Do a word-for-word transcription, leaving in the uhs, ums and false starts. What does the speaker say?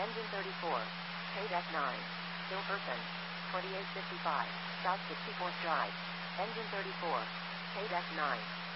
Engine thirty-four. Paid F nine. Still person. twenty-eight fifty-five. South sixty-fourth Drive. Engine thirty-four. Paid F nine.